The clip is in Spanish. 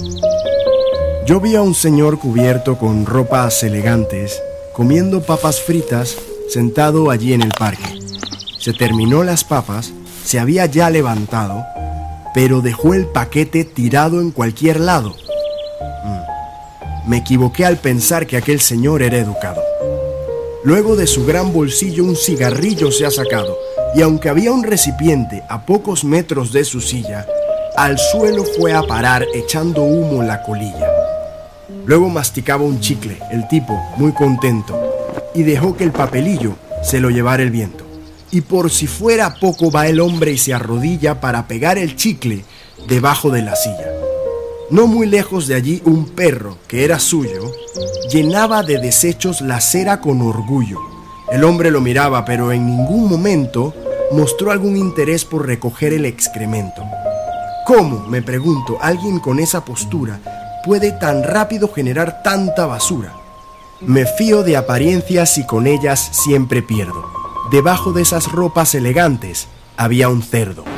Yo vi a un señor cubierto con ropas elegantes, comiendo papas fritas, sentado allí en el parque. Se terminó las papas, se había ya levantado, pero dejó el paquete tirado en cualquier lado. Me equivoqué al pensar que aquel señor era educado. Luego de su gran bolsillo un cigarrillo se ha sacado, y aunque había un recipiente a pocos metros de su silla, al suelo fue a parar echando humo la colilla. Luego masticaba un chicle, el tipo, muy contento, y dejó que el papelillo se lo llevara el viento. Y por si fuera poco va el hombre y se arrodilla para pegar el chicle debajo de la silla. No muy lejos de allí un perro, que era suyo, llenaba de desechos la acera con orgullo. El hombre lo miraba, pero en ningún momento mostró algún interés por recoger el excremento. ¿Cómo, me pregunto, alguien con esa postura puede tan rápido generar tanta basura? Me fío de apariencias y con ellas siempre pierdo. Debajo de esas ropas elegantes había un cerdo.